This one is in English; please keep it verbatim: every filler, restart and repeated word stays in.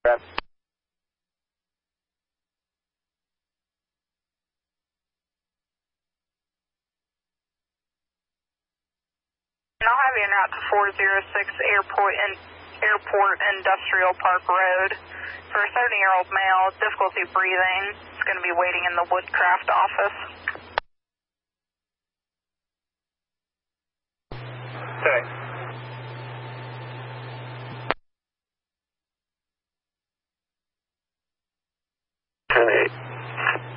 Brad. And I'll have you out to four oh six Airport and Airport Industrial Park Road for a thirty-year-old male, difficulty breathing. It's going to be waiting in the Woodcraft office. Okay.